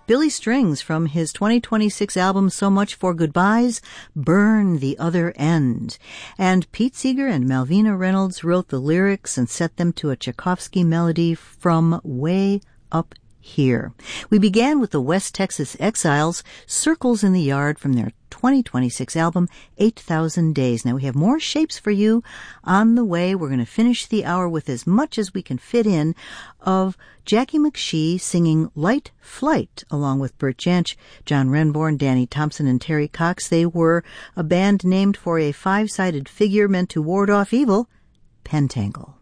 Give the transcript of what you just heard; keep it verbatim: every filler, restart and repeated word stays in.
Billy Strings from his twenty twenty-six album So Much for Goodbyes, Burn the Other End. And Pete Seeger and Malvina Reynolds wrote the lyrics and set them to a Tchaikovsky melody from Way Up Here. We began with the West Texas Exiles, Circles in the Yard from their twenty twenty-six album, eight thousand Days. Now we have more shapes for you on the way. We're going to finish the hour with as much as we can fit in of Jackie McShee singing Light Flight along with Bert Jansch, John Renbourn, Danny Thompson, and Terry Cox. They were a band named for a five-sided figure meant to ward off evil, Pentangle.